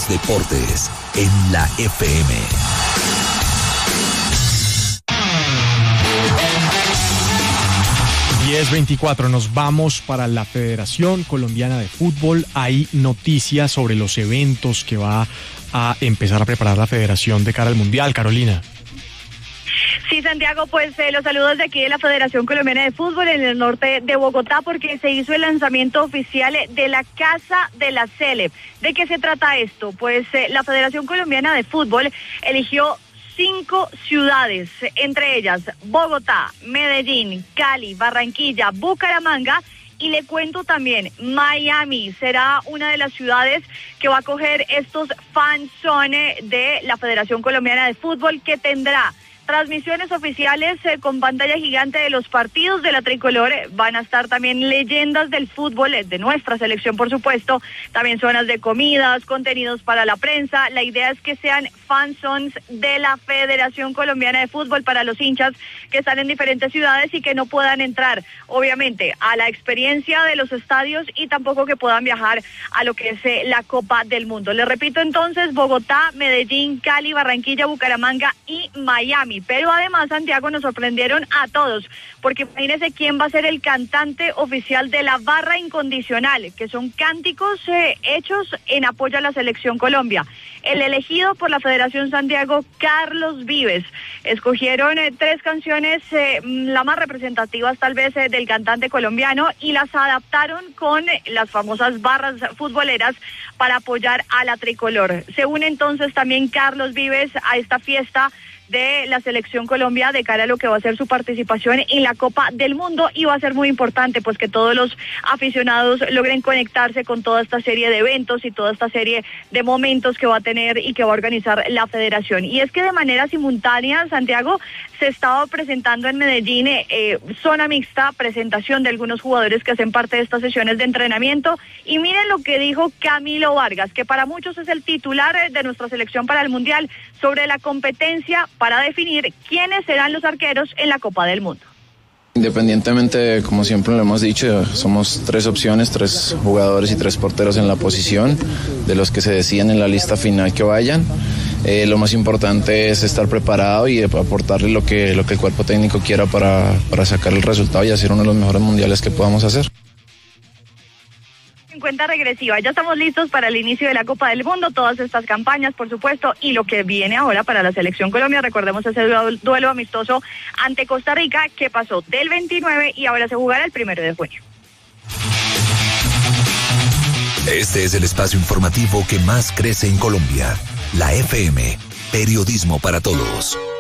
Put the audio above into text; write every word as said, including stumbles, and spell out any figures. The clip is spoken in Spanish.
los deportes en la F M. diez veinticuatro, nos vamos para la Federación Colombiana de Fútbol. Hay noticias sobre los eventos que va a empezar a preparar la Federación de cara al Mundial. Carolina. Sí, Santiago, pues eh, los saludos de aquí de la Federación Colombiana de Fútbol en el norte de Bogotá, porque se hizo el lanzamiento oficial de la Casa de la Sele. ¿De qué se trata esto? Pues eh, la Federación Colombiana de Fútbol eligió cinco ciudades, entre ellas Bogotá, Medellín, Cali, Barranquilla, Bucaramanga, y le cuento también, Miami será una de las ciudades que va a acoger estos fan zone de la Federación Colombiana de Fútbol, que tendrá transmisiones oficiales eh, con pantalla gigante de los partidos de la tricolor. Van a estar también leyendas del fútbol, eh, de nuestra selección por supuesto, también zonas de comidas, contenidos para la prensa. La idea es que sean fan zones de la Federación Colombiana de Fútbol para los hinchas que están en diferentes ciudades y que no puedan entrar, obviamente, a la experiencia de los estadios y tampoco que puedan viajar a lo que es eh, la Copa del Mundo. Les repito entonces, Bogotá, Medellín, Cali, Barranquilla, Bucaramanga y Miami. Pero además, Santiago, nos sorprendieron a todos, porque imagínense quién va a ser el cantante oficial de la Barra Incondicional, que son cánticos eh, hechos en apoyo a la Selección Colombia. El elegido por la Federación, Santiago, Carlos Vives. Escogieron eh, tres canciones, eh, la más representativas tal vez eh, del cantante colombiano, y las adaptaron con eh, las famosas barras futboleras para apoyar a la tricolor. Se une entonces también Carlos Vives a esta fiesta de la Selección Colombia de cara a lo que va a ser su participación en la Copa del Mundo, y va a ser muy importante pues que todos los aficionados logren conectarse con toda esta serie de eventos y toda esta serie de momentos que va a tener y que va a organizar la Federación. Y es que de manera simultánea, Santiago, se estaba presentando en Medellín eh, zona mixta, presentación de algunos jugadores que hacen parte de estas sesiones de entrenamiento, y miren lo que dijo Camilo Vargas, que para muchos es el titular de nuestra selección para el Mundial, sobre la competencia para definir quiénes serán los arqueros en la Copa del Mundo. Independientemente, como siempre lo hemos dicho, somos tres opciones, tres jugadores y tres porteros en la posición, de los que se deciden en la lista final que vayan. Eh, lo más importante es estar preparado y aportarle lo que, lo que el cuerpo técnico quiera para, para sacar el resultado y hacer uno de los mejores mundiales que podamos hacer. Cuenta regresiva, ya estamos listos para el inicio de la Copa del Mundo, todas estas campañas por supuesto, y lo que viene ahora para la Selección Colombia. Recordemos ese duelo amistoso ante Costa Rica que pasó del veintinueve y ahora se jugará el primero de junio. Este es el espacio informativo que más crece en Colombia, la F M, periodismo para todos.